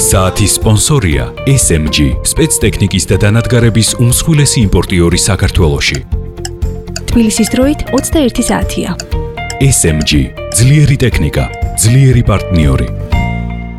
საათის სპონსორია SMG, სპეცტექნიკის და დანადგარების უმსხვილესი იმპორტიორი საქართველოში. თბილისის დროით 21 საათია. SMG, ძლიერი ტექნიკა, ძლიერი პარტნიორი.